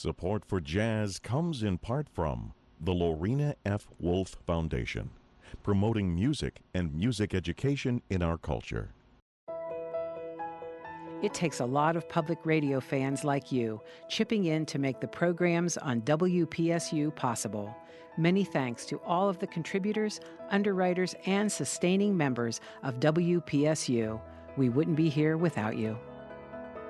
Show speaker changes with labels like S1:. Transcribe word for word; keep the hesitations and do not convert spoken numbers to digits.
S1: Support for jazz comes in part from the Lorena F. Wolf Foundation, promoting music and music education in our culture.
S2: It takes a lot of public radio fans like you chipping in to make the programs on W P S U possible. Many thanks to all of the contributors, underwriters, and sustaining members of W P S U. We wouldn't be here without you.